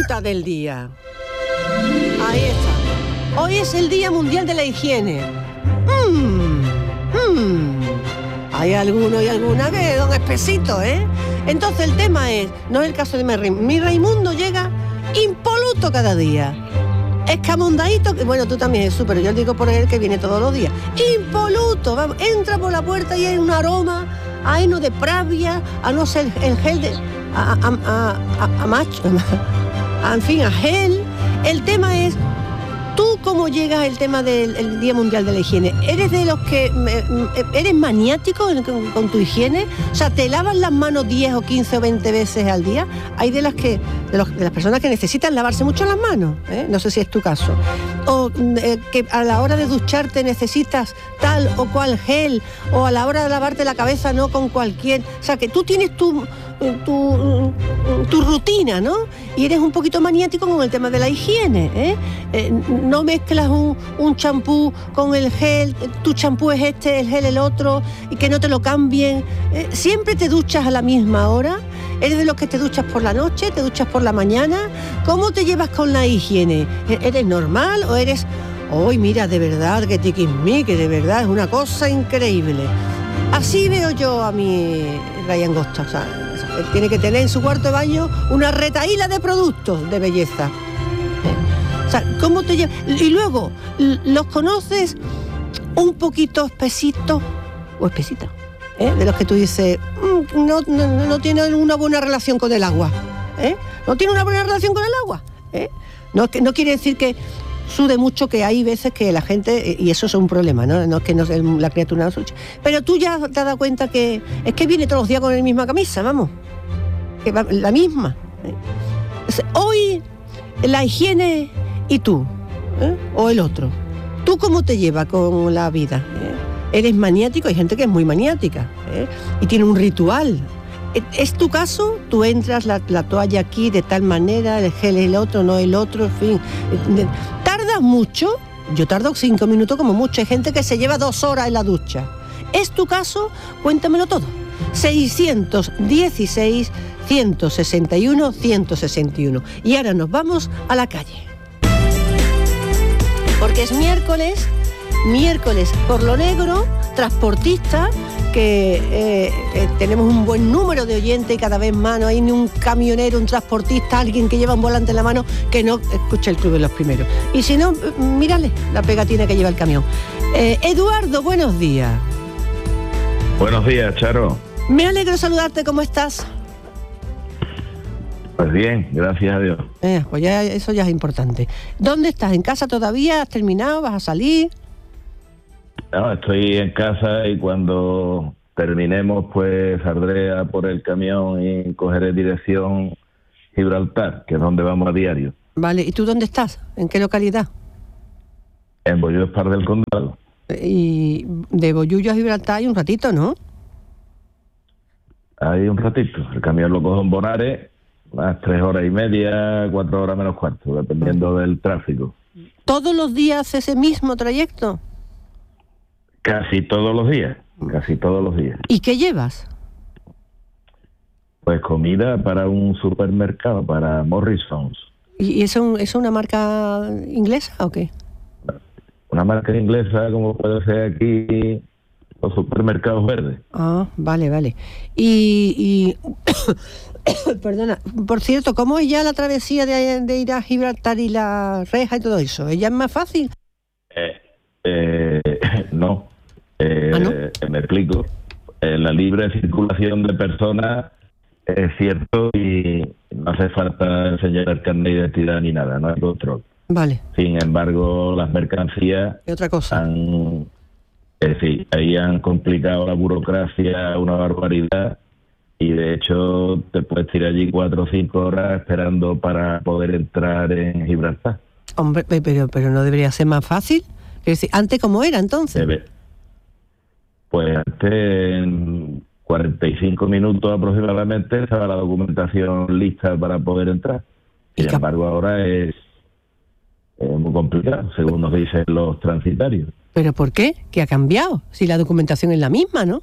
pregunta del día. Ahí está. Hoy es el Día Mundial de la Higiene. Hay alguno y alguna que son espesitos, ¿eh? Entonces el tema es, no es el caso de mi Raimundo llega impoluto cada día. Escamondadito, bueno, tú también, Jesús, pero yo digo por él que viene todos los días. Impoluto, vamos, entra por la puerta y hay un aroma a heno de pravia, a no ser el gel de... a macho, en fin, a gel. El tema es, ¿tú cómo llegas al tema del Día Mundial de la Higiene? ¿Eres de los que eres maniático con tu higiene? O sea, ¿te lavas las manos 10 o 15 o 20 veces al día? Hay de las personas que necesitan lavarse mucho las manos, ¿eh? No sé si es tu caso. O que a la hora de ducharte necesitas tal o cual gel, o a la hora de lavarte la cabeza no con cualquier... O sea, que tú tienes tu rutina, ¿no? Y eres un poquito maniático con el tema de la higiene, ¿eh? No mezclas un champú con el gel, tu champú es este, el gel el otro, y que no te lo cambien. Siempre te duchas a la misma hora. ¿Eres de los que te duchas por la noche, te duchas por la mañana? ¿Cómo te llevas con la higiene? ¿Eres normal o eres... ¡Ay, mira, de verdad, que tiquismique, de verdad, es una cosa increíble! Así veo yo a mi Ryan Gosling. O sea, él tiene que tener en su cuarto de baño una retahíla de productos de belleza. O sea, ¿cómo te llevas? Y luego, ¿los conoces un poquito espesitos o espesitas? De los que tú dices, no tienen una buena relación con el agua. No tiene una buena relación con el agua. No quiere decir que sude mucho, que hay veces que la gente, y eso es un problema, no es que la criatura no suche. Pero tú ya te has dado cuenta que es que viene todos los días con la misma camisa, vamos. Que va, la misma. Hoy, la higiene y tú, o el otro. ¿Tú cómo te llevas con la vida? ¿Eres maniático? Hay gente que es muy maniática, y tiene un ritual. ¿Es tu caso? Tú entras, la toalla aquí de tal manera, el gel el otro, no el otro, en fin. ¿Tardas mucho? Yo tardo 5 minutos como mucho. Hay gente que se lleva 2 horas en la ducha. ¿Es tu caso? Cuéntamelo todo. 616 161 161. Y ahora nos vamos a la calle. Porque es miércoles por lo negro, transportista, que tenemos un buen número de oyentes y cada vez más. No hay ni un camionero, un transportista, alguien que lleva un volante en la mano que no escuche el Club de los Primeros. Y si no, mírale la pegatina que lleva el camión. Eduardo, buenos días. Buenos días, Charo. Me alegro saludarte, ¿cómo estás? Pues bien, gracias a Dios. Pues ya, eso ya es importante. ¿Dónde estás? ¿En casa todavía? ¿Has terminado? ¿Vas a salir? No, estoy en casa y cuando terminemos pues saldré a por el camión y cogeré dirección Gibraltar, que es donde vamos a diario. Vale, ¿y tú dónde estás? ¿En qué localidad? En Bollullo del Condado. Y de Bollullo a Gibraltar hay un ratito, ¿no? Hay un ratito. El camión lo cojo en Bonares, más 3 horas y media, 4 horas menos cuarto, dependiendo del tráfico. ¿Todos los días ese mismo trayecto? Casi todos los días. ¿Y qué llevas? Pues comida para un supermercado, para Morrisons. ¿Y es una marca inglesa o qué? Una marca inglesa, como puede ser aquí los supermercados verdes. Ah, vale. Y perdona, por cierto, ¿cómo es ya la travesía de ir a Gibraltar y la reja y todo eso? ¿Ella es más fácil? No. ¿No? Me explico. La libre circulación de personas es cierto y no hace falta enseñar el carnet de identidad ni nada, no hay control. Vale. Sin embargo, las mercancías... ¿Y otra cosa? Sí, ahí han complicado la burocracia una barbaridad y de hecho te puedes tirar allí 4 o 5 horas esperando para poder entrar en Gibraltar. Hombre, pero no debería ser más fácil. Es decir, ¿antes cómo era entonces? Pues antes, en 45 minutos aproximadamente, estaba la documentación lista para poder entrar. Sin embargo, ahora es muy complicado, según nos dicen los transitarios. ¿Pero por qué? ¿Qué ha cambiado? Si la documentación es la misma, ¿no?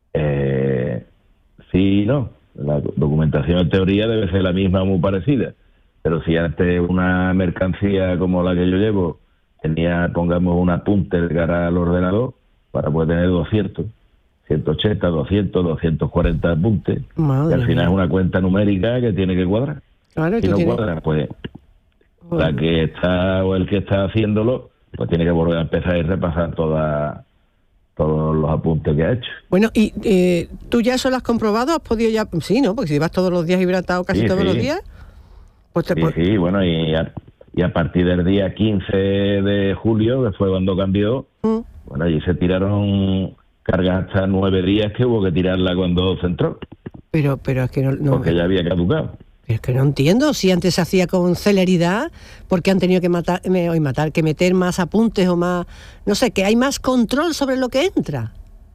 Sí, no. La documentación en teoría debe ser la misma, muy parecida. Pero si antes una mercancía como la que yo llevo tenía, pongamos, un apunte de cara al ordenador, para poder tener 200, 180, 200, 240 apuntes, y al final es una cuenta numérica que tiene que cuadrar. Claro, si no cuadra, pues la que está o el que está haciéndolo, pues tiene que volver a empezar y repasar todos los apuntes que ha hecho. Bueno, ¿y tú ya eso lo has comprobado? ¿Has podido ya? Sí, ¿no? Porque si vas todos los días hidratado casi todos los días, pues sí, bueno, y a partir del día 15 de julio, que fue cuando cambió, bueno, allí se tiraron cargas hasta 9 días que hubo que tirarla cuando se entró. Pero es que no porque ya había caducado. Es que no entiendo, si antes se hacía con celeridad, ¿por qué han tenido que meter más apuntes o más, no sé, que hay más control sobre lo que entra?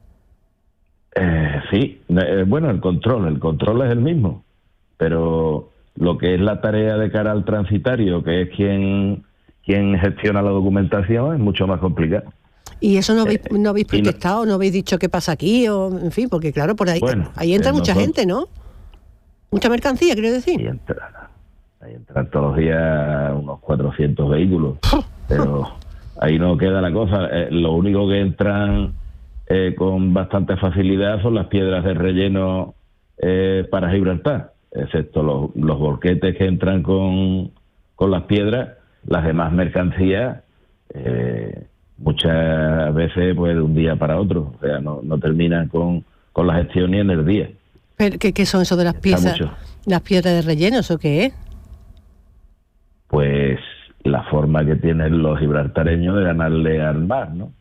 Sí, bueno, el control es el mismo, pero lo que es la tarea de cara al transitario, que es quien gestiona la documentación, es mucho más complicado. ¿Y eso no habéis protestado, no habéis dicho qué pasa aquí, o en fin, porque claro, por ahí, bueno, ahí entra mucha gente, ¿no? Mucha mercancía, quiero decir. Ahí entran todos los días unos 400 vehículos, pero ahí no queda la cosa. Lo único que entran con bastante facilidad son las piedras de relleno para Gibraltar, excepto los volquetes que entran con las piedras. Las demás mercancías muchas veces pues de un día para otro, o sea, no terminan con la gestión ni en el día. ¿Pero qué son eso de las piezas? ¿Las piedras de relleno? ¿Eso qué es? Pues la forma que tienen los gibraltareños de ganarle al mar, ¿no?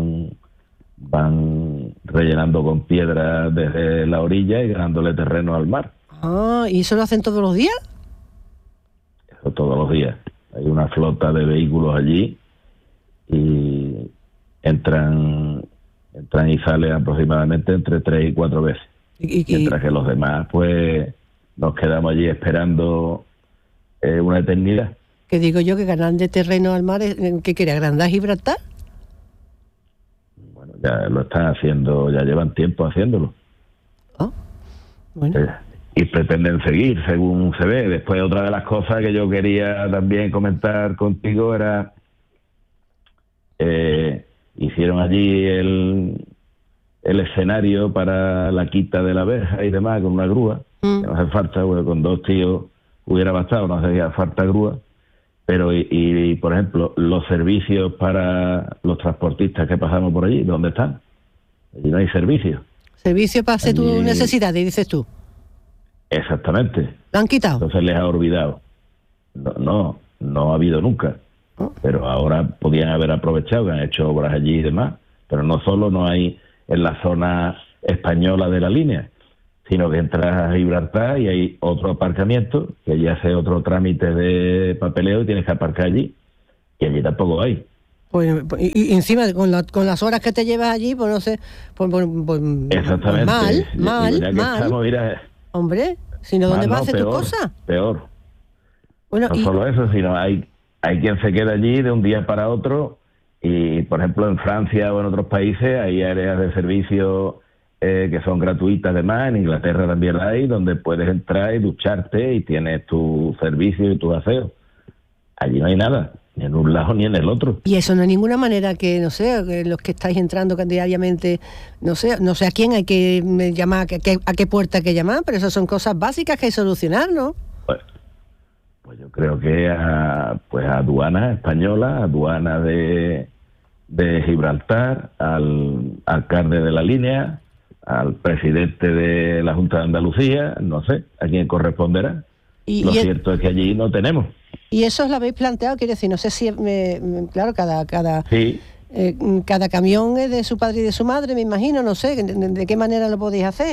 Van rellenando con piedras desde la orilla y ganándole terreno al mar. Ah, ¿y eso lo hacen todos los días? Eso todos los días. Hay una flota de vehículos allí y entran y salen aproximadamente entre 3 y 4 veces. Mientras que los demás, pues, nos quedamos allí esperando una eternidad. ¿Qué digo yo? ¿Que ganan de terreno al mar? ¿Qué quiere? ¿Agrandar Gibraltar? Bueno, ya lo están haciendo, ya llevan tiempo haciéndolo. Bueno. Y pretenden seguir, según se ve. Después, otra de las cosas que yo quería también comentar contigo era... hicieron allí el escenario para la quita de la verja y demás con una grúa, que no hace falta, porque con 2 tíos hubiera bastado, no hacía falta grúa, pero y por ejemplo, los servicios para los transportistas que pasamos por allí, ¿dónde están? Allí no hay servicios. Servicio para hacer tus necesidades, dices tú. Exactamente. ¿Lo han quitado? Entonces les ha olvidado. No ha habido nunca. Pero ahora podían haber aprovechado, que han hecho obras allí y demás, pero no solo no hay en la zona española de la línea, sino que entras a Gibraltar y hay otro aparcamiento, que ya hace otro trámite de papeleo y tienes que aparcar allí, y allí tampoco hay. Pues y encima con las horas que te llevas allí, pues no sé, exactamente. Mal. Estamos, mira, hombre, si no, ¿dónde vas a hacer tus cosas? Peor. Bueno, no solo eso, sino hay quien se queda allí de un día para otro. Y, por ejemplo, en Francia o en otros países hay áreas de servicio que son gratuitas además. En Inglaterra también la hay, donde puedes entrar y ducharte y tienes tu servicio y tu aseo. Allí no hay nada, ni en un lado ni en el otro. Y eso no hay ninguna manera que, no sé, que los que estáis entrando diariamente, no sé a quién hay que llamar, a qué puerta hay que llamar, pero esas son cosas básicas que hay que solucionar, ¿no? Pues yo creo que a aduanas españolas, aduana de Gibraltar, al alcalde de la línea, al presidente de la Junta de Andalucía, no sé a quién corresponderá. Lo cierto es que allí no tenemos. ¿Y eso os lo habéis planteado? Quiero decir, no sé si, claro, sí. Cada camión es de su padre y de su madre, me imagino, no sé, ¿de qué manera lo podéis hacer?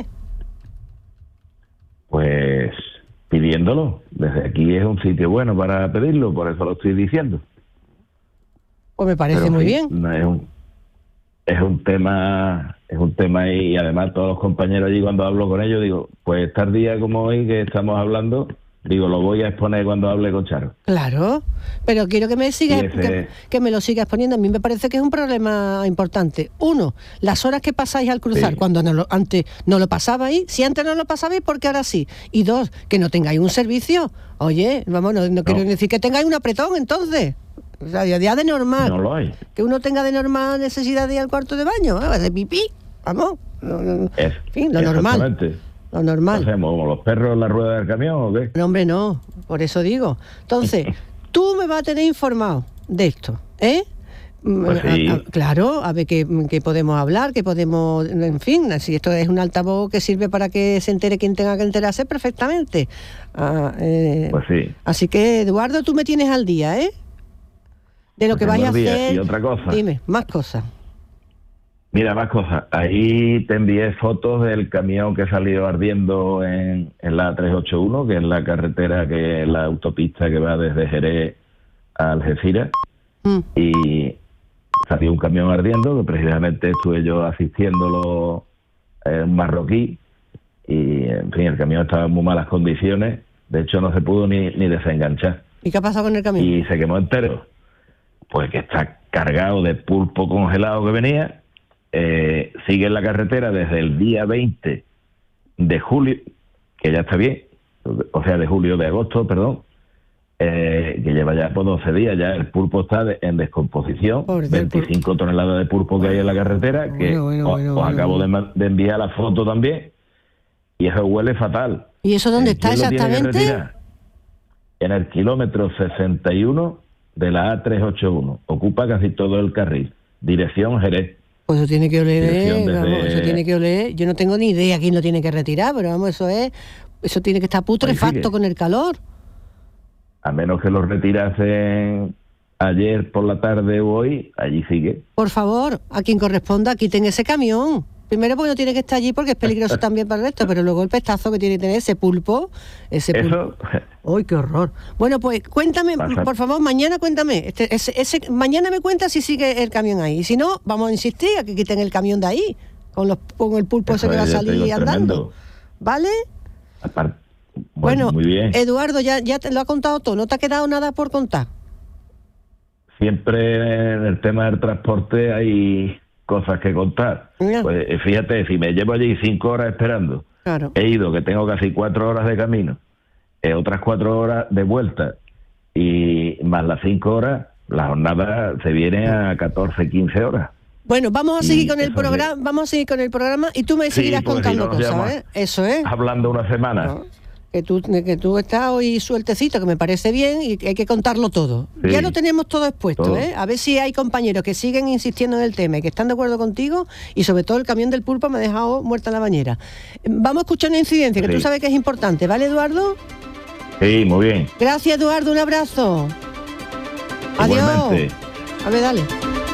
Pues pidiéndolo. Desde aquí es un sitio bueno para pedirlo, por eso lo estoy diciendo. Pues me parece muy bien. Es un tema y además todos los compañeros allí, cuando hablo con ellos, digo, pues tal día como hoy que estamos hablando, Digo, lo voy a exponer cuando hable con Charo. Claro, pero quiero que me sigas, que me lo sigas exponiendo. A mí me parece que es un problema importante. Uno, las horas que pasáis al cruzar, cuando antes no lo pasabais. Si antes no lo pasabais, ¿por qué ahora sí? Y dos, que no tengáis un servicio. Oye, vamos, no quiero decir que tengáis un apretón, entonces. O sea, ya de normal. No lo hay. Que uno tenga de normal necesidad de ir al cuarto de baño, de pipí, vamos. En fin, lo normal. Lo normal. ¿Hacemos como los perros en la rueda del camión o qué? No, hombre, no. Por eso digo. Entonces, tú me vas a tener informado de esto, ¿eh? Pues sí. Claro, a ver qué podemos hablar, qué podemos... En fin, si esto es un altavoz que sirve para que se entere quien tenga que enterarse perfectamente. Pues sí. Así que, Eduardo, tú me tienes al día, ¿eh? De lo que vais a hacer. Y otra cosa. Dime, más cosas. Mira, más cosas. Ahí te envié fotos del camión que salió ardiendo en la 381, que es la carretera, que es la autopista que va desde Jerez a Algeciras. Y salió un camión ardiendo, que precisamente estuve yo asistiéndolo, un marroquí, y en fin, el camión estaba en muy malas condiciones. De hecho, no se pudo ni desenganchar. ¿Y qué ha pasado con el camión? Y se quemó entero. Pues que está cargado de pulpo congelado que venía. Sigue en la carretera desde el día 20 de julio, que ya está bien, o sea, de agosto, perdón, que lleva ya por 12 días, ya el pulpo está en descomposición, 25 toneladas de pulpo que hay en la carretera, que os acabo de enviar la foto también, y eso huele fatal. ¿Y eso dónde está exactamente? En el kilómetro 61 de la A381, ocupa casi todo el carril, dirección Jerez. Pues eso tiene que oler, eso tiene que oler. Yo no tengo ni idea quién lo tiene que retirar, pero vamos, eso tiene que estar putrefacto con el calor. A menos que lo retirasen ayer por la tarde o hoy, allí sigue. Por favor, a quien corresponda, quiten ese camión. Primero porque no tiene que estar allí porque es peligroso también para el resto, pero luego el pestazo que tiene que tener ese pulpo. Eso... ¡Ay, qué horror! Bueno, pues cuéntame, por favor, mañana cuéntame. Mañana me cuentas si sigue el camión ahí. Y si no, vamos a insistir a que quiten el camión de ahí, con el pulpo ese que va a salir andando. ¿Vale? Bueno, muy bien. Eduardo, ya te lo ha contado todo, ¿no te ha quedado nada por contar? Siempre en el tema del transporte hay cosas que contar. Pues fíjate, si me llevo allí 5 horas esperando, claro. He ido, que tengo casi 4 horas de camino, otras 4 horas de vuelta, y más las 5 horas, la jornada se viene a 14, 15 horas. Bueno, vamos a seguir con el programa, y tú me seguirás contando cosas, ¿eh? Eso es. Hablando una semana. ¿No? Que tú estás hoy sueltecito, que me parece bien, y que hay que contarlo todo. Sí. Ya lo tenemos todo expuesto, todo. A ver si hay compañeros que siguen insistiendo en el tema y que están de acuerdo contigo, y sobre todo el camión del pulpo me ha dejado muerta en la bañera. Vamos a escuchar una incidencia que tú sabes que es importante, ¿vale, Eduardo? Sí, muy bien. Gracias, Eduardo, un abrazo. Igualmente. Adiós. A ver, dale.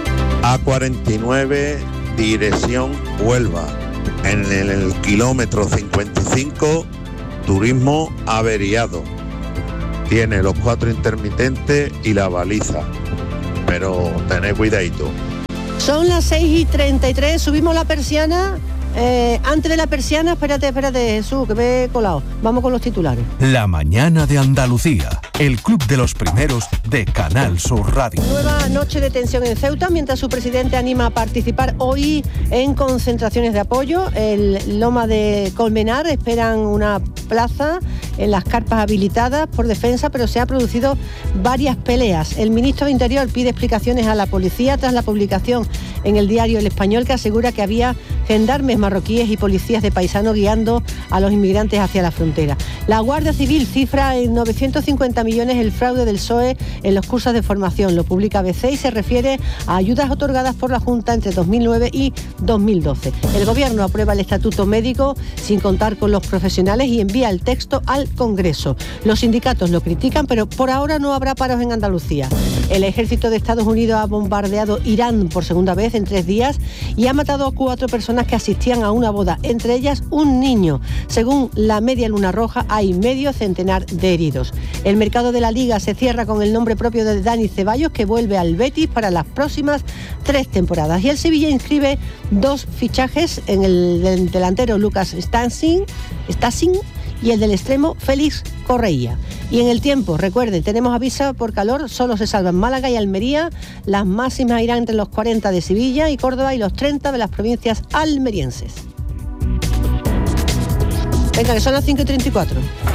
A49, dirección Huelva, en el kilómetro 55, turismo averiado. Tiene los 4 intermitentes y la baliza, pero tened cuidadito. Son las 6:33, subimos la persiana. Antes de la persiana, espérate, Jesús, que me he colado. Vamos con los titulares. La mañana de Andalucía, el club de los primeros de Canal Sur Radio. Nueva noche de tensión en Ceuta, mientras su presidente anima a participar hoy en concentraciones de apoyo. El Loma de Colmenar esperan una plaza en las carpas habilitadas por defensa, pero se han producido varias peleas. El ministro de Interior pide explicaciones a la policía tras la publicación en el diario El Español, que asegura que había gendarmes marroquíes y policías de paisano guiando a los inmigrantes hacia la frontera. La Guardia Civil cifra en 950 millones el fraude del PSOE en los cursos de formación. Lo publica ABC y se refiere a ayudas otorgadas por la Junta entre 2009 y 2012. El Gobierno aprueba el estatuto médico sin contar con los profesionales y envía el texto al Congreso. Los sindicatos lo critican, pero por ahora no habrá paros en Andalucía. El ejército de Estados Unidos ha bombardeado Irán por segunda vez en 3 días y ha matado a 4 personas que asistían a una boda, entre ellas un niño. Según la Media Luna Roja, hay medio centenar de heridos. El mercado de la Liga se cierra con el nombre propio de Dani Ceballos, que vuelve al Betis para las próximas 3 temporadas. Y el Sevilla inscribe 2 fichajes, en el delantero Lucas Stassin y el del extremo Félix Correia. Y en el tiempo, recuerden, tenemos aviso por calor, solo se salvan Málaga y Almería. Las máximas irán entre los 40 de Sevilla y Córdoba y los 30 de las provincias almerienses. Venga, que son las 5:34.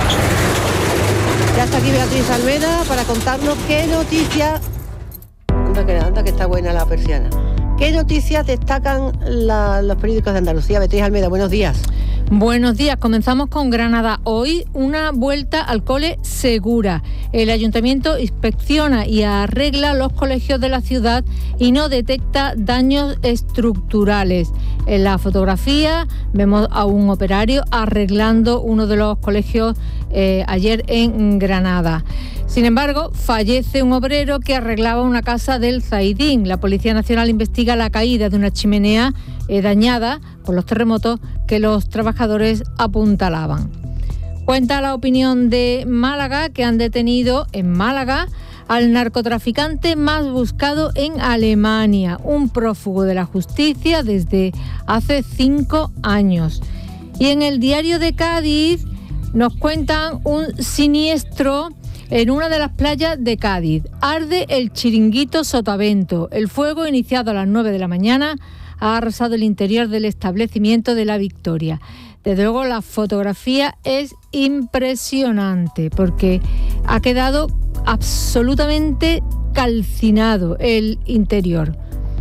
Ya está aquí Beatriz Almeda para contarnos qué noticias... Anda que está buena la persiana. ¿Qué noticias destacan los periódicos de Andalucía? Beatriz Almeda, buenos días. Buenos días, comenzamos con Granada. Hoy una vuelta al cole segura. El ayuntamiento inspecciona y arregla los colegios de la ciudad y no detecta daños estructurales. En la fotografía vemos a un operario arreglando uno de los colegios ayer en Granada. Sin embargo, fallece un obrero que arreglaba una casa del Zaidín. La Policía Nacional investiga la caída de una chimenea dañada por los terremotos que los trabajadores apuntalaban. Cuenta La Opinión de Málaga que han detenido en Málaga al narcotraficante más buscado en Alemania, un prófugo de la justicia desde hace 5 años. Y en el Diario de Cádiz nos cuentan un siniestro en una de las playas de Cádiz. Arde el chiringuito Sotavento. El fuego, iniciado a las 9 de la mañana, ha arrasado el interior del establecimiento de La Victoria. Desde luego la fotografía es impresionante porque ha quedado absolutamente calcinado el interior,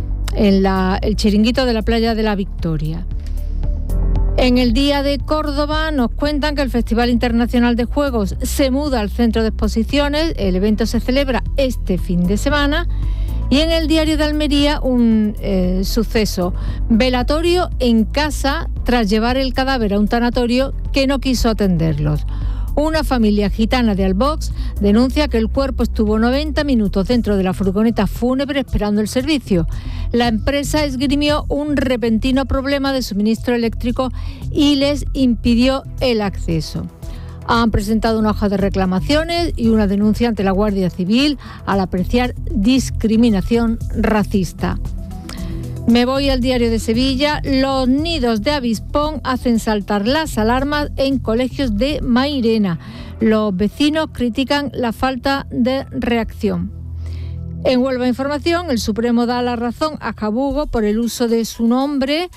el chiringuito de la playa de La Victoria. En el Día de Córdoba nos cuentan que el Festival Internacional de Juegos se muda al centro de exposiciones. El evento se celebra este fin de semana. Y en el Diario de Almería un suceso, velatorio en casa tras llevar el cadáver a un tanatorio que no quiso atenderlos. Una familia gitana de Albox denuncia que el cuerpo estuvo 90 minutos dentro de la furgoneta fúnebre esperando el servicio. La empresa esgrimió un repentino problema de suministro eléctrico y les impidió el acceso. Han presentado una hoja de reclamaciones y una denuncia ante la Guardia Civil al apreciar discriminación racista. Me voy al Diario de Sevilla. Los nidos de avispón hacen saltar las alarmas en colegios de Mairena. Los vecinos critican la falta de reacción. En Huelva Información, el Supremo da la razón a Jabugo por el uso de su nombre.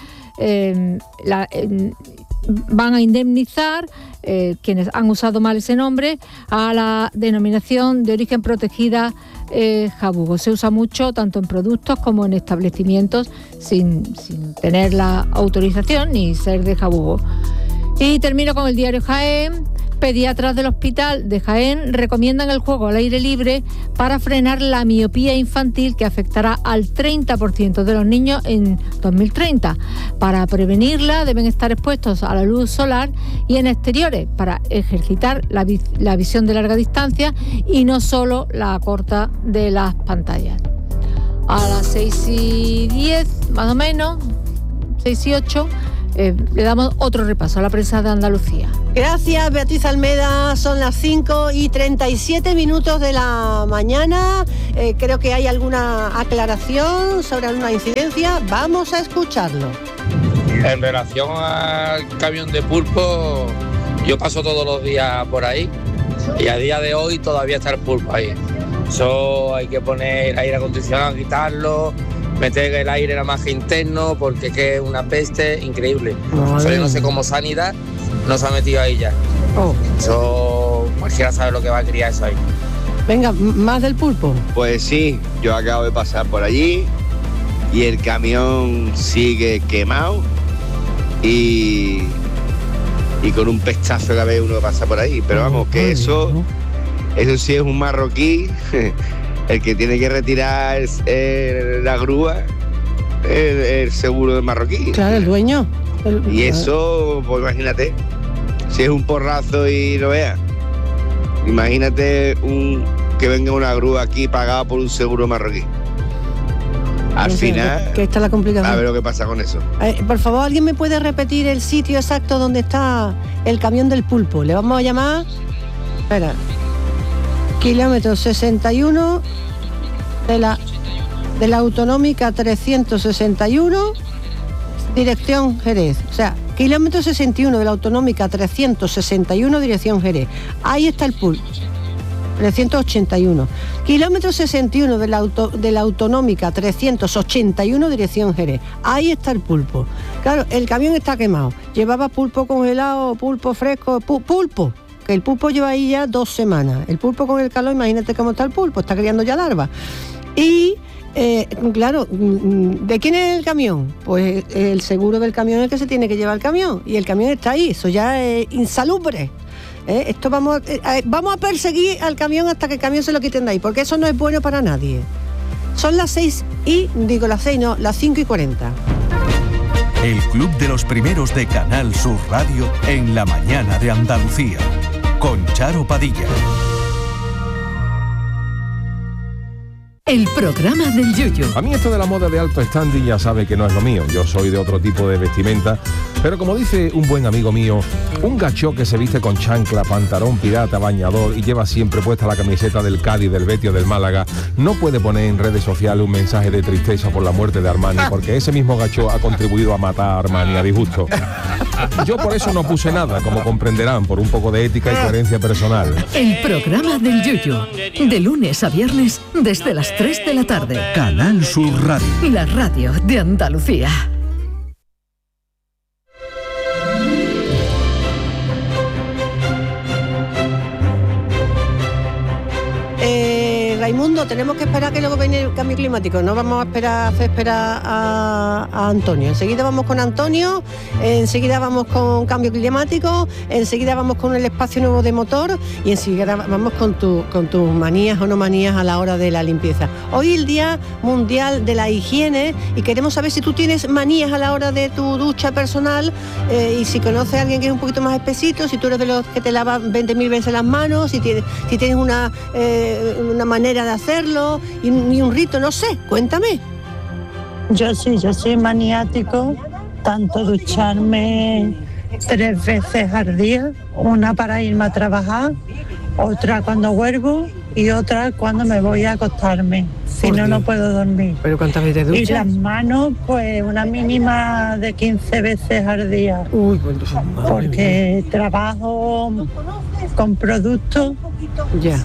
Van a indemnizar quienes han usado mal ese nombre a la denominación de origen protegida Jabugo. Se usa mucho tanto en productos como en establecimientos sin tener la autorización ni ser de Jabugo. Y termino con el Diario Jaén. Pediatras del Hospital de Jaén recomiendan el juego al aire libre para frenar la miopía infantil que afectará al 30% de los niños en 2030. Para prevenirla deben estar expuestos a la luz solar y en exteriores para ejercitar la visión de larga distancia y no solo la corta de las pantallas. A las 6:10 más o menos, 6:08, le damos otro repaso a la prensa de Andalucía. Gracias, Beatriz Almeda. Son las 5:37 de la mañana. Creo que hay alguna aclaración sobre alguna incidencia. Vamos a escucharlo. En relación al camión de pulpo, yo paso todos los días por ahí y a día de hoy todavía está el pulpo ahí. Eso hay que poner aire acondicionado, quitarlo, meter el aire nada más que interno, porque es que es una peste increíble. Yo no sé cómo Sanidad no se ha metido ahí ya. Eso, cualquiera sabe lo que va a criar eso ahí. Venga, más del pulpo. Pues sí, yo acabo de pasar por allí y el camión sigue quemado y con un pestazo cada vez uno que pasa por ahí. Pero vamos, que eso sí es un marroquí. El que tiene que retirar la grúa es el seguro de marroquí. Claro, el dueño. Y eso, pues imagínate, si es un porrazo y lo veas. Imagínate que venga una grúa aquí pagada por un seguro marroquí. Al final, que está la complicación. A ver lo que pasa con eso. Por favor, ¿alguien me puede repetir el sitio exacto donde está el camión del pulpo? Le vamos a llamar... Espera. Kilómetro 61 de la autonómica 361, dirección Jerez. O sea, Kilómetro 61 de la autonómica 361 dirección Jerez. Ahí está el pulpo. 381. Kilómetro 61 de la autonómica 381 dirección Jerez. Ahí está el pulpo. Claro, el camión está quemado. Llevaba pulpo congelado, pulpo fresco, pulpo. Que el pulpo lleva ahí ya 2 semanas. El pulpo con el calor, imagínate cómo está el pulpo, está criando ya larvas. Y claro, ¿de quién es el camión? Pues el seguro del camión es el que se tiene que llevar el camión. Y el camión está ahí, eso ya es insalubre. Esto vamos a perseguir al camión hasta que el camión se lo quiten de ahí, porque eso no es bueno para nadie. Son las 5:40. El Club de los Primeros de Canal Sur Radio en la mañana de Andalucía, con Charo Padilla. El programa del Yuyu. A mí esto de la moda de alto standing ya sabe que no es lo mío. Yo soy de otro tipo de vestimenta. Pero como dice un buen amigo mío, un gachó que se viste con chancla, pantalón pirata, bañador y lleva siempre puesta la camiseta del Cádiz, del Betis o del Málaga, no puede poner en redes sociales un mensaje de tristeza por la muerte de Armani, porque ese mismo gachó ha contribuido a matar a Armani a disgusto. Yo por eso no puse nada, como comprenderán, por un poco de ética y coherencia personal. El programa del Yuyu, de lunes a viernes desde las 3 de la tarde. Canal Sur Radio. La radio de Andalucía. Raimundo, tenemos que esperar que luego viene el cambio climático. No vamos a hacer esperar a Antonio. Enseguida vamos con Antonio, enseguida vamos con cambio climático, enseguida vamos con el espacio nuevo de motor y enseguida vamos con tus manías o no manías a la hora de la limpieza. Hoy es el Día Mundial de la Higiene y queremos saber si tú tienes manías a la hora de tu ducha personal y si conoces a alguien que es un poquito más espesito, si tú eres de los que te lavan 20.000 veces las manos, si tienes una manera de hacerlo y un rito, no sé, cuéntame. Yo soy maniático, tanto ducharme 3 veces al día, una para irme a trabajar, otra cuando vuelvo y otra cuando me voy a acostarme, si no puedo dormir. ¿Pero cuántas veces duchas? Y las manos, pues una mínima de 15 veces al día. Uy, pues, porque trabajo con productos ya.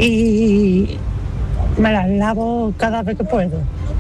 Y me las lavo cada vez que puedo.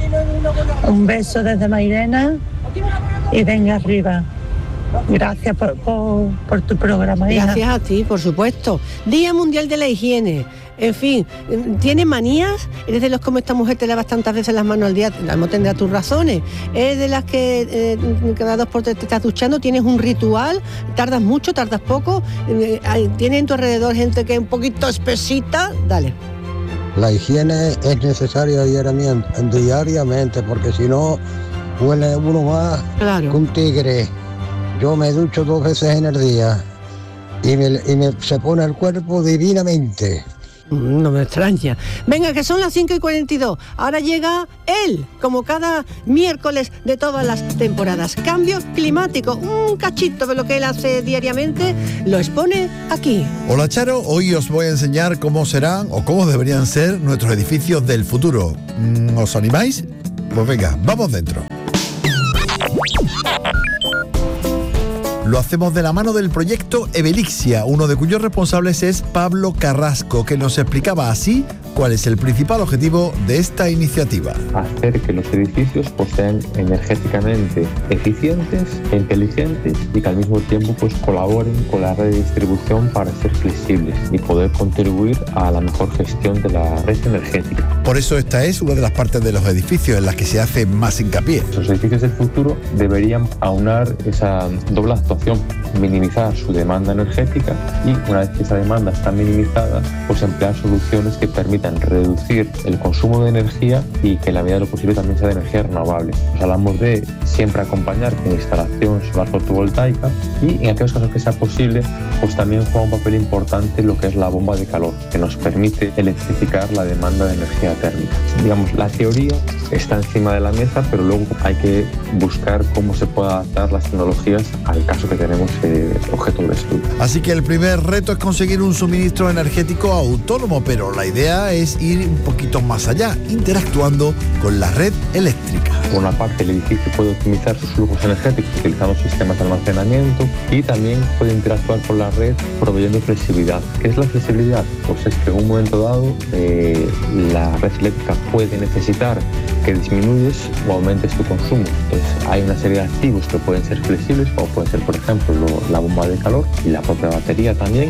Un beso desde Mairena y venga arriba. Gracias por tu programa, hija. Gracias a ti, por supuesto. Día Mundial de la Higiene. En fin, ¿tienes manías? ¿Eres de los como esta mujer te lavas tantas veces las manos al día? No tendrá tus razones. ¿Eres de las que cada 2 por 3 te estás duchando? ¿Tienes un ritual? ¿Tardas mucho? ¿Tardas poco? ¿Tienes en tu alrededor gente que es un poquito espesita? Dale. La higiene es necesaria diariamente, porque si no, huele uno más que un tigre. Yo me ducho 2 veces en el día y se pone el cuerpo divinamente. No me extraña. Venga, que son las 5:42. Ahora llega él, como cada miércoles de todas las temporadas. Cambio climático, un cachito de lo que él hace diariamente, lo expone aquí. Hola Charo, hoy os voy a enseñar cómo serán o cómo deberían ser nuestros edificios del futuro. ¿Os animáis? Pues venga, vamos dentro. Lo hacemos de la mano del proyecto Evelixia, uno de cuyos responsables es Pablo Carrasco, que nos explicaba así cuál es el principal objetivo de esta iniciativa. Hacer que los edificios sean energéticamente eficientes e inteligentes y que al mismo tiempo colaboren con la red de distribución para ser flexibles y poder contribuir a la mejor gestión de la red energética. Por eso esta es una de las partes de los edificios en las que se hace más hincapié. Los edificios del futuro deberían aunar esa doble actuación, minimizar su demanda energética y una vez que esa demanda está minimizada, emplear soluciones que permitan reducir el consumo de energía y que en la medida de lo posible también sea de energía renovable. Hablamos de siempre acompañar con instalación solar fotovoltaica y en aquellos casos que sea posible, también juega un papel importante lo que es la bomba de calor, que nos permite electrificar la demanda de energía térmica. Digamos, la teoría está encima de la mesa, pero luego hay que buscar cómo se pueden adaptar las tecnologías al caso que tenemos objeto de estudio. Así que el primer reto es conseguir un suministro energético autónomo, pero la idea es ir un poquito más allá, interactuando con la red eléctrica. Por una parte, el edificio puede optimizar sus flujos energéticos utilizando sistemas de almacenamiento y también puede interactuar con la red proveyendo flexibilidad. ¿Qué es la flexibilidad? Pues es que en un momento dado la red eléctrica puede necesitar que disminuyes o aumentes tu consumo. Entonces hay una serie de activos que pueden ser flexibles, como puede ser, por ejemplo, la bomba de calor y la propia batería también.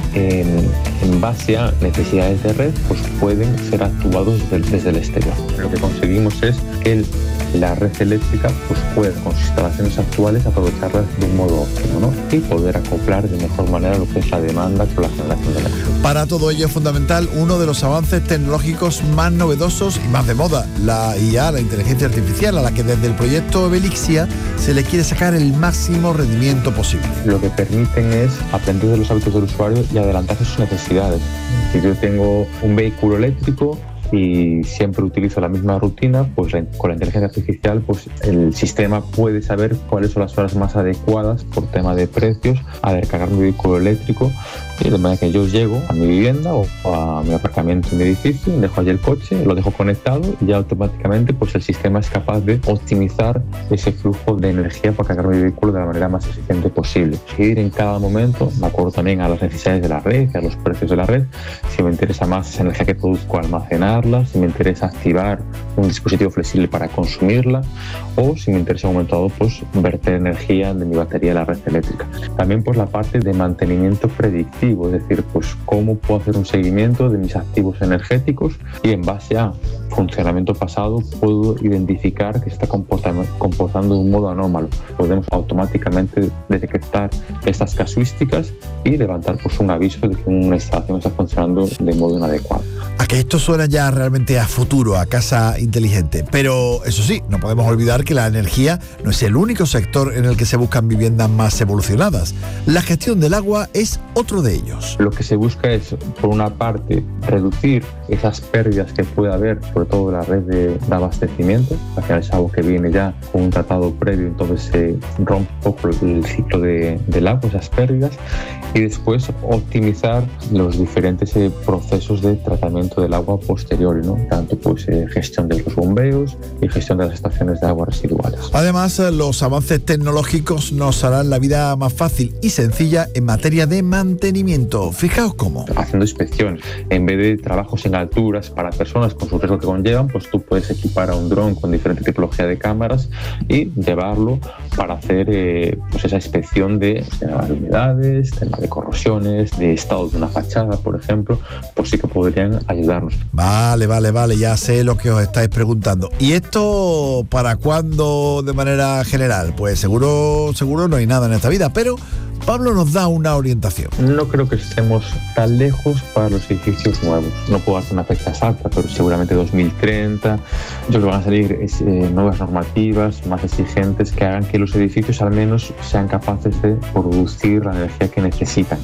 En base a necesidades de red, pues pueden ser actuados desde el exterior. Lo que conseguimos es que la red eléctrica pues puede, con sus instalaciones actuales, aprovecharlas de un modo óptimo, ¿no? Y poder acoplar de mejor manera lo que es la demanda con la generación de energía. Para todo ello es fundamental uno de los avances tecnológicos más novedosos y más de moda, la IA, la inteligencia artificial, a la que desde el proyecto Ebelixia se le quiere sacar el máximo rendimiento posible. Lo que permiten es aprender de los hábitos del usuario y adelantarse sus necesidades. Si yo tengo un vehículo eléctrico y siempre utilizo la misma rutina, pues con la inteligencia artificial pues el sistema puede saber cuáles son las horas más adecuadas por tema de precios a recargar mi vehículo eléctrico, y de manera que yo llego a mi vivienda o a mi aparcamiento en mi edificio, dejo allí el coche, lo dejo conectado y ya automáticamente pues el sistema es capaz de optimizar ese flujo de energía para cargar mi vehículo de la manera más eficiente posible. Ir en cada momento, de acuerdo también a las necesidades de la red y a los precios de la red. Si me interesa más esa energía que produzco, almacenarla. Si me interesa activar un dispositivo flexible para consumirla, o si me interesa en un momento dado pues verter energía de mi batería a la red eléctrica. También pues la parte de mantenimiento predictivo, es decir, pues cómo puedo hacer un seguimiento de mis activos energéticos y en base a funcionamiento pasado puedo identificar que se está comportando de un modo anómalo. Podemos automáticamente detectar estas casuísticas y levantar pues un aviso de que una instalación está funcionando de modo inadecuado. A que esto suena ya realmente a futuro, a casa inteligente. Pero eso sí, no podemos olvidar que la energía no es el único sector en el que se buscan viviendas más evolucionadas. La gestión del agua es otro de ellos. Lo que se busca es, por una parte, reducir esas pérdidas que puede haber, sobre todo en la red de abastecimiento. Al final es algo que viene ya con un tratado previo, entonces se rompe un poco el ciclo del agua, esas pérdidas, y después optimizar los diferentes procesos de tratamiento del agua posteriores, ¿no? Tanto pues gestión de los bombeos y gestión de las estaciones de agua residuales. Además, los avances tecnológicos nos harán la vida más fácil y sencilla en materia de mantenimiento. Fijaos cómo. Haciendo inspecciones, en vez de trabajos en alturas para personas con su riesgo que conllevan, pues tú puedes equipar a un dron con diferente tipología de cámaras y llevarlo para hacer pues esa inspección de humedades, tema de corrosiones, de estado de una fachada, por ejemplo, pues sí que podrían ayudarnos. Vale, ya sé lo que os estáis preguntando. ¿Y esto para cuándo de manera general? Pues seguro no hay nada en esta vida, pero Pablo nos da una orientación. No creo que estemos tan lejos para los edificios nuevos. No puedo darte una fecha exacta, pero seguramente 2030. Yo creo que van a salir nuevas normativas más exigentes que hagan que los edificios al menos sean capaces de producir la energía que necesitan.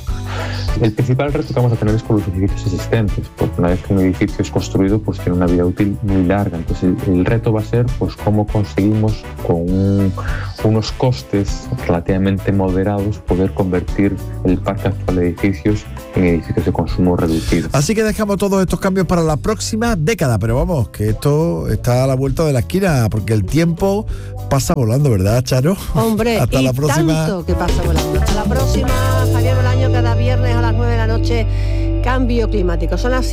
El principal reto que vamos a tener es con los edificios existentes, porque una vez que un edificio es construido, pues tiene una vida útil muy larga. Entonces el reto va a ser pues cómo conseguimos con unos costes relativamente moderados poder convertir el parque actual de edificios en edificios de consumo reducido. Así que dejamos todos estos cambios para la próxima década, pero vamos, que esto está a la vuelta de la esquina, porque el tiempo pasa volando, ¿verdad, Charo? Hombre, hasta y la próxima. Tanto que pasa volando. Hasta la próxima, Javier Bolaño, cada viernes a las 9 de la noche, Cambio Climático. Son las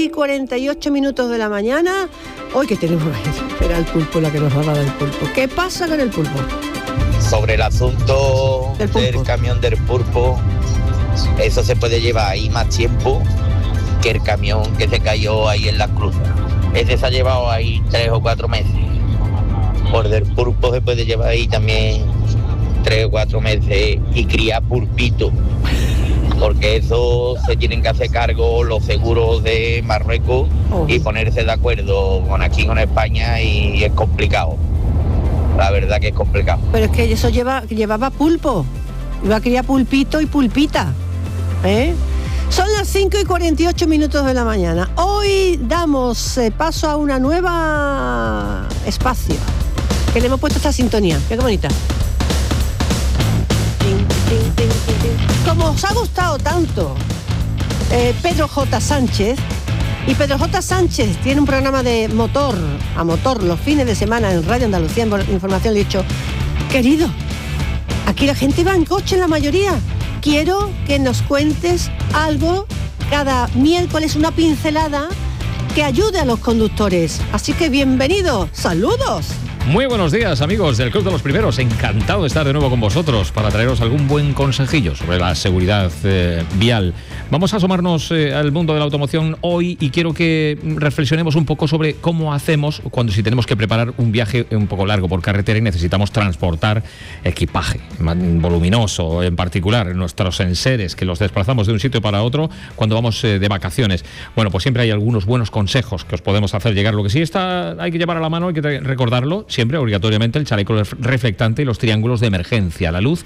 5:48 de la mañana. Hoy que tenemos ahí, espera el pulpo, la que nos va a dar el pulpo. ¿Qué pasa con el pulpo? Sobre el asunto del camión del pulpo, eso se puede llevar ahí más tiempo que el camión que se cayó ahí en la cruz. Ese se ha llevado ahí 3 o 4 meses. Por del pulpo se puede llevar ahí también 3 o 4 meses y criar pulpito, porque eso se tienen que hacer cargo los seguros de Marruecos y ponerse de acuerdo con España, y es complicado. La verdad que es complicado. Pero es que eso llevaba pulpo. Iba a criar pulpito y pulpita. Son las 5:48 de la mañana. Hoy damos paso a una nueva espacio que le hemos puesto esta sintonía. Qué bonita. Como os ha gustado tanto Pedro J. Sánchez, Y Pedro J. Sánchez tiene un programa de motor a motor los fines de semana en Radio Andalucía. Por información le he dicho, querido, aquí la gente va en coche en la mayoría. Quiero que nos cuentes algo cada miércoles, una pincelada que ayude a los conductores. Así que bienvenido, saludos. Muy buenos días, amigos del Club de los Primeros. Encantado de estar de nuevo con vosotros para traeros algún buen consejillo sobre la seguridad vial. Vamos a asomarnos al mundo de la automoción hoy y quiero que reflexionemos un poco sobre cómo hacemos si tenemos que preparar un viaje un poco largo por carretera y necesitamos transportar equipaje voluminoso, en particular nuestros enseres, que los desplazamos de un sitio para otro cuando vamos de vacaciones. Bueno, pues siempre hay algunos buenos consejos que os podemos hacer llegar. Lo que sí hay que llevar a la mano, hay que recordarlo, siempre obligatoriamente el chaleco reflectante y los triángulos de emergencia, la luz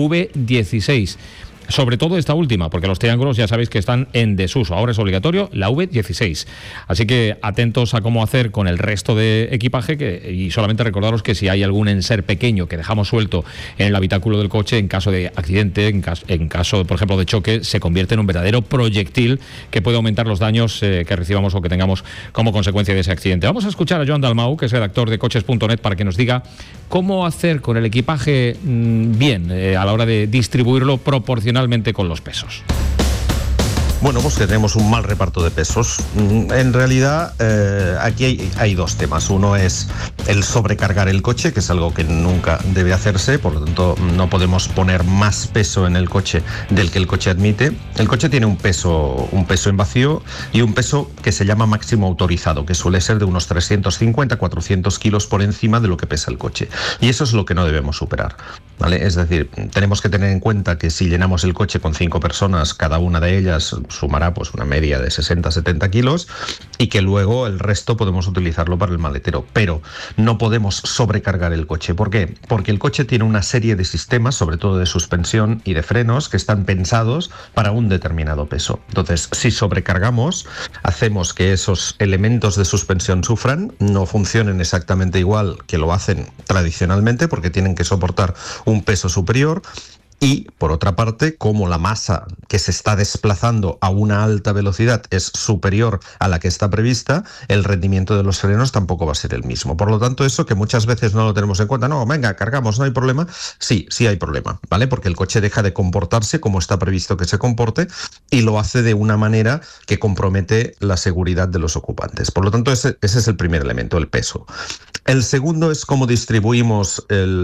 V16. Sobre todo esta última, porque los triángulos ya sabéis que están en desuso. Ahora es obligatorio la V16. Así que atentos a cómo hacer con el resto de equipaje y solamente recordaros que si hay algún enser pequeño que dejamos suelto en el habitáculo del coche, en caso de accidente, en caso, por ejemplo, de choque, se convierte en un verdadero proyectil que puede aumentar los daños que recibamos o que tengamos como consecuencia de ese accidente. Vamos a escuchar a Joan Dalmau, que es redactor de coches.net, para que nos diga cómo hacer con el equipaje bien a la hora de distribuirlo proporcionalmente con los pesos. Bueno, pues que tenemos un mal reparto de pesos. En realidad, aquí hay dos temas. Uno es el sobrecargar el coche, que es algo que nunca debe hacerse, por lo tanto no podemos poner más peso en el coche del que el coche admite. El coche tiene un peso en vacío y un peso que se llama máximo autorizado, que suele ser de unos 350-400 kilos por encima de lo que pesa el coche. Y eso es lo que no debemos superar, ¿vale? Es decir, tenemos que tener en cuenta que si llenamos el coche con 5 personas, cada una de ellas sumará pues una media de 60-70 kilos y que luego el resto podemos utilizarlo para el maletero, pero no podemos sobrecargar el coche. ¿Por qué? Porque el coche tiene una serie de sistemas, sobre todo de suspensión y de frenos, que están pensados para un determinado peso. Entonces, si sobrecargamos, hacemos que esos elementos de suspensión sufran, no funcionen exactamente igual que lo hacen tradicionalmente, porque tienen que soportar un peso superior. Y, por otra parte, como la masa que se está desplazando a una alta velocidad es superior a la que está prevista, el rendimiento de los frenos tampoco va a ser el mismo. Por lo tanto, eso que muchas veces no lo tenemos en cuenta, no, venga, cargamos, no hay problema. Sí hay problema, ¿vale? Porque el coche deja de comportarse como está previsto que se comporte y lo hace de una manera que compromete la seguridad de los ocupantes. Por lo tanto, ese es el primer elemento, el peso. El segundo es cómo distribuimos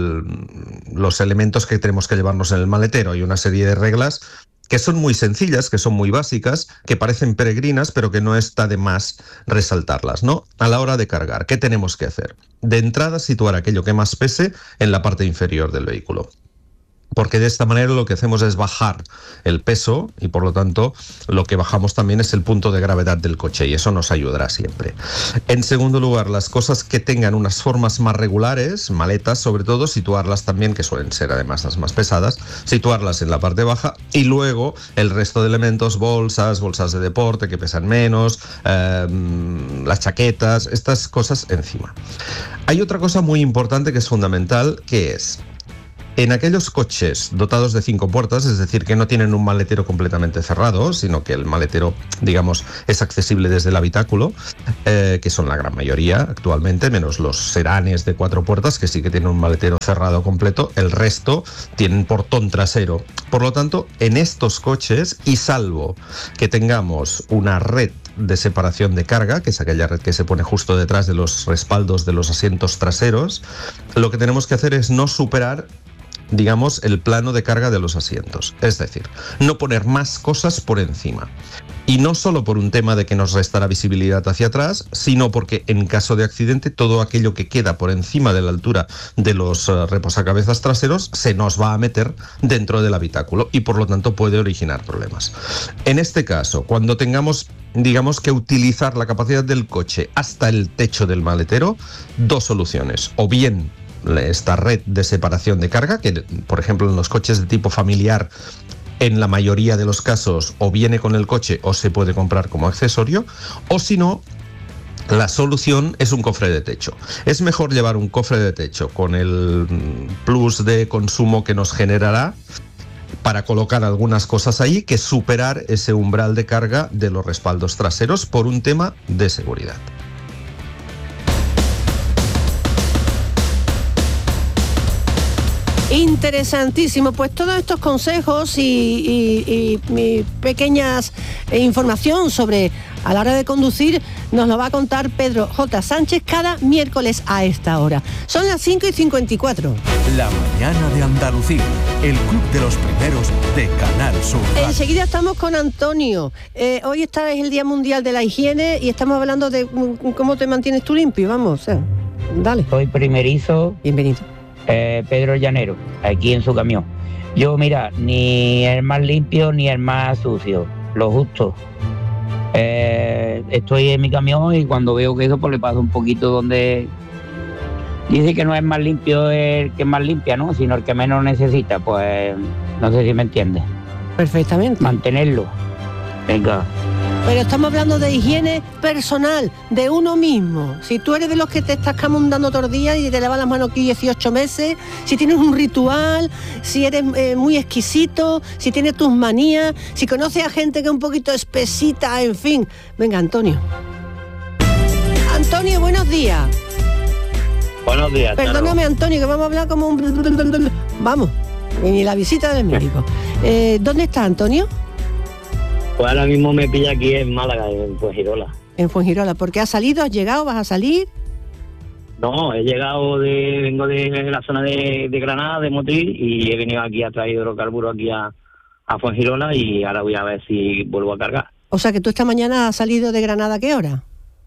los elementos que tenemos que llevarnos en el maletero. Hay una serie de reglas que son muy sencillas, que son muy básicas, que parecen peregrinas, pero que no está de más resaltarlas, ¿no? A la hora de cargar, ¿qué tenemos que hacer? De entrada, situar aquello que más pese en la parte inferior del vehículo. Porque de esta manera lo que hacemos es bajar el peso y por lo tanto lo que bajamos también es el punto de gravedad del coche y eso nos ayudará siempre. En segundo lugar, las cosas que tengan unas formas más regulares, maletas sobre todo, situarlas también, que suelen ser además las más pesadas, situarlas en la parte baja y luego el resto de elementos, bolsas de deporte que pesan menos, las chaquetas, estas cosas encima. Hay otra cosa muy importante que es fundamental, que es: en aquellos coches dotados de 5 puertas, es decir, que no tienen un maletero completamente cerrado, sino que el maletero, digamos, es accesible desde el habitáculo, que son la gran mayoría actualmente, menos los sedanes de 4 puertas, que sí que tienen un maletero cerrado completo, el resto tienen portón trasero. Por lo tanto, en estos coches, y salvo que tengamos una red de separación de carga, que es aquella red que se pone justo detrás de los respaldos de los asientos traseros, lo que tenemos que hacer es no superar, digamos, el plano de carga de los asientos. Es decir, no poner más cosas por encima. Y no solo por un tema de que nos restará visibilidad hacia atrás, sino porque en caso de accidente todo aquello que queda por encima de la altura de los reposacabezas traseros se nos va a meter dentro del habitáculo y por lo tanto puede originar problemas. En este caso, cuando tengamos, digamos, que utilizar la capacidad del coche hasta el techo del maletero, dos soluciones: o bien esta red de separación de carga, que por ejemplo en los coches de tipo familiar en la mayoría de los casos o viene con el coche o se puede comprar como accesorio, o si no, la solución es un cofre de techo. Es mejor llevar un cofre de techo con el plus de consumo que nos generará para colocar algunas cosas ahí que superar ese umbral de carga de los respaldos traseros por un tema de seguridad. Interesantísimo, pues todos estos consejos y pequeñas información sobre a la hora de conducir nos lo va a contar Pedro J. Sánchez cada miércoles a esta hora. Son las 5:54. La mañana de Andalucía, el club de los primeros de Canal Sur Radio. Enseguida estamos con Antonio. Hoy es el Día Mundial de la Higiene y estamos hablando de cómo te mantienes tú limpio, vamos, dale. Soy primerizo. Bienvenido. Pedro Llanero, aquí en su camión. Yo, mira, ni el más limpio ni el más sucio, lo justo. Estoy en mi camión y cuando veo que eso, pues le paso un poquito donde... Dice que no es más limpio el que más limpia, ¿no? Sino el que menos necesita, pues no sé si me entiende. Perfectamente. Mantenerlo. Venga. Pero estamos hablando de higiene personal, de uno mismo. Si tú eres de los que te estás camundando todos los días y te lavas las manos aquí 18 meses, si tienes un ritual, si eres muy exquisito, si tienes tus manías, si conoces a gente que es un poquito espesita, en fin. Venga, Antonio. Antonio, buenos días. Buenos días. Perdóname, claro. Antonio, que vamos a hablar como un... Vamos, ni la visita del médico. ¿Dónde está Antonio? Pues ahora mismo me pilla aquí en Málaga, en Fuengirola. En Fuengirola, ¿porque has salido? ¿Has llegado? ¿Vas a salir? No, vengo de la zona de Granada, de Motril, y he venido aquí a traer hidrocarburos aquí a Fuengirola y ahora voy a ver si vuelvo a cargar. O sea que tú esta mañana has salido de Granada, ¿a qué hora?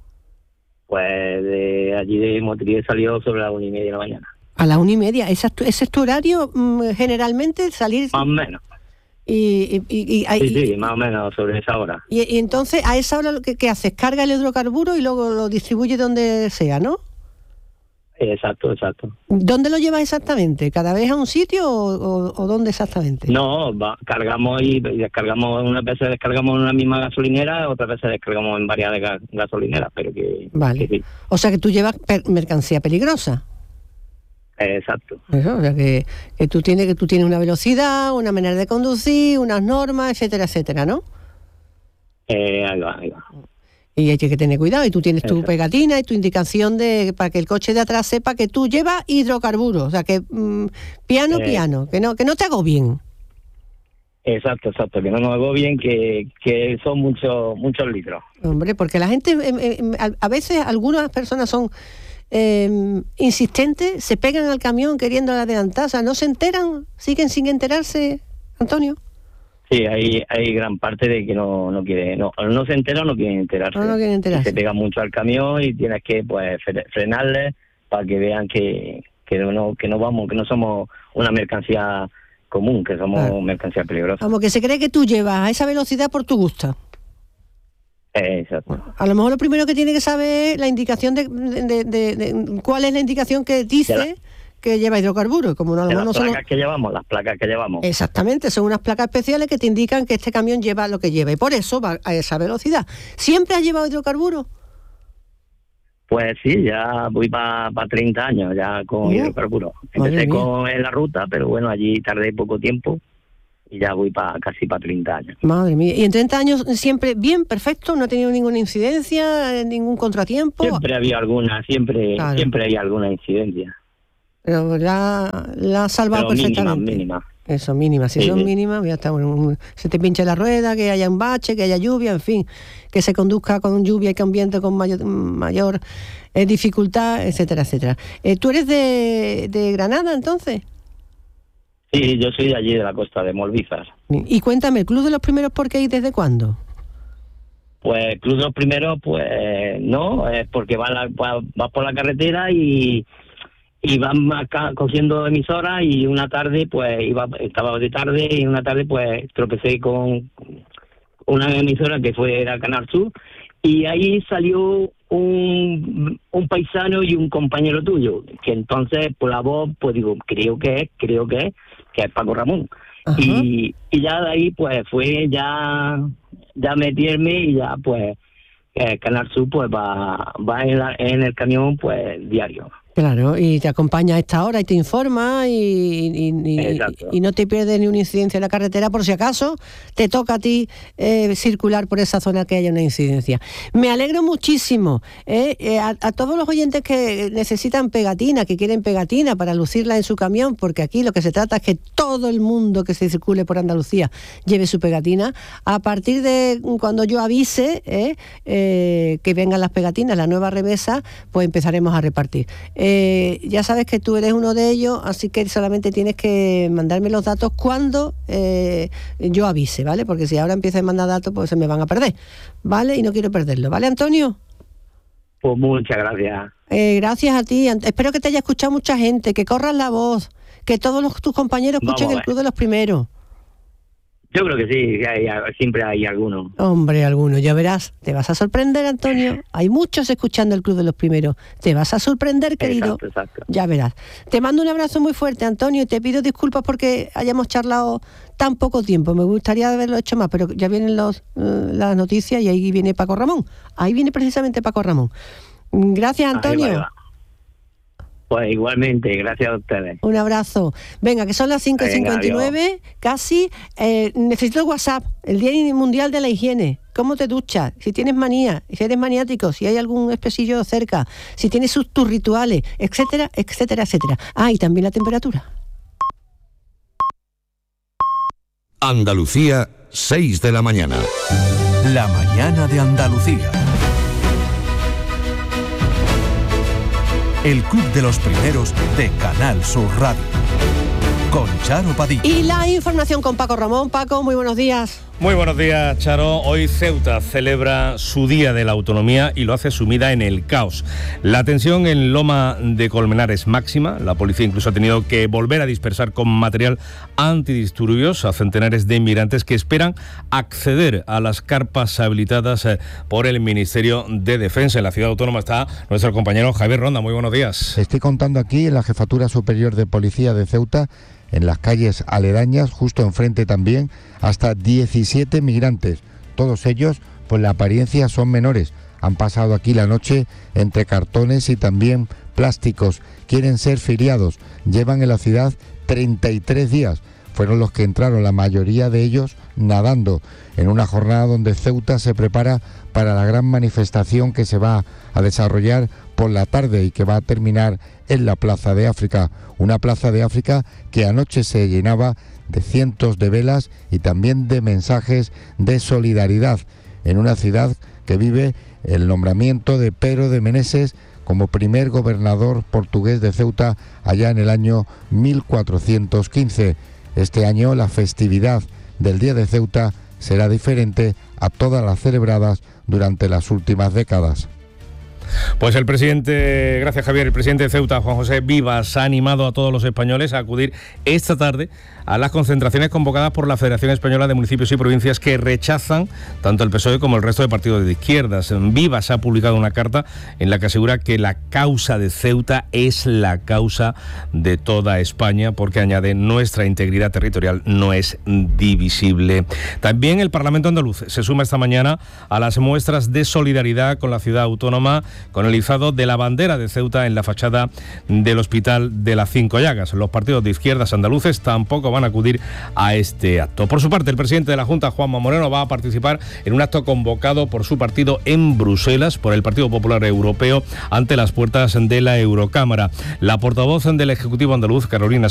Pues de allí de Motril he salido sobre las 1:30 de la mañana. A las 1:30, ¿ese es tu horario generalmente, salir? Más o menos. Sí, más o menos sobre esa hora. Y entonces, a esa hora, ¿qué haces? Carga el hidrocarburo y luego lo distribuye donde sea, ¿no? Exacto. ¿Dónde lo llevas exactamente? ¿Cada vez a un sitio o dónde exactamente? No, cargamos y descargamos, unas veces descargamos en una misma gasolinera, otras veces descargamos en varias gasolineras, pero que... Vale. Que sí. O sea que tú llevas mercancía peligrosa. Exacto. Eso, o sea que tú tienes una velocidad, una manera de conducir, unas normas, etcétera, ¿no? Ahí va. Y hay que tener cuidado, y tú tienes tu pegatina y tu indicación para que el coche de atrás sepa que tú llevas hidrocarburos, o sea que piano, que no te agobien. Exacto, que no nos agobien, que son muchos litros. Hombre, porque la gente, a veces algunas personas son insistentes, se pegan al camión queriendo adelantar, o sea, no se enteran, siguen sin enterarse, Antonio. Sí, hay gran parte de que no quiere, no se entera o no quieren enterarse. No quieren enterarse. Se pegan mucho al camión y tienes que pues frenarles para que vean que no somos una mercancía común, que somos mercancía peligrosa. Vamos, que se cree que tú llevas a esa velocidad por tu gusto. Exacto. A lo mejor lo primero que tiene que saber es la indicación de cuál es la indicación que dice que lleva hidrocarburos, como no, las placas que llevamos. Exactamente, son unas placas especiales que te indican que este camión lleva lo que lleva y por eso va a esa velocidad. ¿Siempre has llevado hidrocarburos? Pues sí, ya voy para 30 años ya con hidrocarburos. Empecé en la ruta, pero bueno, allí tardé poco tiempo y ya voy casi para 30 años. Madre mía, y en 30 años siempre bien, perfecto, no ha tenido ninguna incidencia, ningún contratiempo. Siempre había alguna, siempre hay alguna incidencia. Pero la ha salvado perfectamente. Mínima. Eso, mínimas. Si son mínimas, ya está. Se te pinche la rueda, que haya un bache, que haya lluvia, en fin, que se conduzca con lluvia y que ambiente con mayor dificultad, etcétera. ¿Tú eres de Granada, entonces? Sí, yo soy de allí, de la costa, de Molvízar. Y cuéntame, ¿el Club de los Primeros por qué y desde cuándo? Pues el Club de los Primeros, pues no, es porque vas por la carretera y van cogiendo emisoras y una tarde pues estaba de tarde y una tarde pues tropecé con una emisora que era Canal Sur y ahí salió un paisano y un compañero tuyo, que entonces por la voz pues digo, creo que es Paco Ramón. Y ya de ahí pues fue ya meterme y ya pues Canal Sur pues va en el camión pues diario. Claro, y te acompaña a esta hora y te informa y no te pierdes ni una incidencia en la carretera por si acaso te toca a ti circular por esa zona que haya una incidencia. Me alegro muchísimo a todos los oyentes que necesitan pegatina, que quieren pegatina para lucirla en su camión, porque aquí lo que se trata es que todo el mundo que se circule por Andalucía lleve su pegatina. A partir de cuando yo avise que vengan las pegatinas, la nueva remesa, pues empezaremos a repartir. Ya sabes que tú eres uno de ellos, así que solamente tienes que mandarme los datos cuando yo avise, ¿vale? Porque si ahora empiezo a mandar datos, pues se me van a perder, ¿vale? Y no quiero perderlo, ¿vale, Antonio? Pues muchas gracias. Gracias a ti. Espero que te haya escuchado mucha gente, que corras la voz, que todos tus compañeros escuchen el Club de los Primeros. Yo creo que sí, siempre hay alguno. Hombre, alguno, ya verás. Te vas a sorprender, Antonio. Hay muchos escuchando el Club de los Primeros. Te vas a sorprender, querido. Exacto. Ya verás. Te mando un abrazo muy fuerte, Antonio, y te pido disculpas porque hayamos charlado tan poco tiempo. Me gustaría haberlo hecho más, pero ya vienen las noticias y ahí viene Paco Ramón. Ahí viene precisamente Paco Ramón. Gracias, Antonio. Pues igualmente, gracias a ustedes. Un abrazo. Venga, que son las 5:59, casi. Necesito el WhatsApp, el Día Mundial de la Higiene. ¿Cómo te duchas? Si tienes manía, si eres maniático, si hay algún espesillo cerca, si tienes tus rituales, etcétera, etcétera, etcétera. Y también la temperatura. Andalucía, 6 de la mañana. La mañana de Andalucía. El Club de los Primeros de Canal Sur Radio. Con Charo Padilla. Y la información con Paco Ramón. Paco, muy buenos días. Muy buenos días, Charo. Hoy Ceuta celebra su Día de la Autonomía y lo hace sumida en el caos. La tensión en Loma de Colmenar es máxima. La policía incluso ha tenido que volver a dispersar con material antidisturbios a centenares de inmigrantes que esperan acceder a las carpas habilitadas por el Ministerio de Defensa. En la ciudad autónoma está nuestro compañero Javier Ronda. Muy buenos días. Estoy contando aquí en la Jefatura Superior de Policía de Ceuta, en las calles aledañas, justo enfrente también, hasta 17 migrantes. Todos ellos, por la apariencia, son menores. Han pasado aquí la noche entre cartones y también plásticos. Quieren ser filiados. Llevan en la ciudad 33 días. Fueron los que entraron, la mayoría de ellos nadando, en una jornada donde Ceuta se prepara para la gran manifestación que se va a desarrollar por la tarde y que va a terminar en la Plaza de África. Una Plaza de África que anoche se llenaba de cientos de velas y también de mensajes de solidaridad en una ciudad que vive el nombramiento de Pero de Meneses como primer gobernador portugués de Ceuta allá en el año 1415. Este año la festividad del Día de Ceuta será diferente a todas las celebradas durante las últimas décadas. Pues el presidente, gracias Javier, el presidente de Ceuta, Juan José Vivas, ha animado a todos los españoles a acudir esta tarde a las concentraciones convocadas por la Federación Española de Municipios y Provincias que rechazan tanto el PSOE como el resto de partidos de izquierdas. Vivas ha publicado una carta en la que asegura que la causa de Ceuta es la causa de toda España, porque añade: nuestra integridad territorial no es divisible. También el Parlamento andaluz se suma esta mañana a las muestras de solidaridad con la ciudad autónoma, con el izado de la bandera de Ceuta en la fachada del Hospital de las Cinco Llagas. Los partidos de izquierdas andaluces tampoco van a acudir a este acto. Por su parte, el presidente de la Junta, Juanma Moreno, va a participar en un acto convocado por su partido en Bruselas, por el Partido Popular Europeo, ante las puertas de la Eurocámara. La portavoz del Ejecutivo andaluz, Carolina